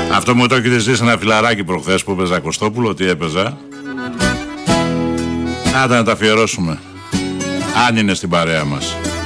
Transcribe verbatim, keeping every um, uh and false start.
Αυτό μου το έχετε ζήσει ένα φιλαράκι προχθές που έπαιζα Κωστόπουλο. Τι έπαιζα? Άντε να τα αφιερώσουμε, αν είναι στην παρέα μας.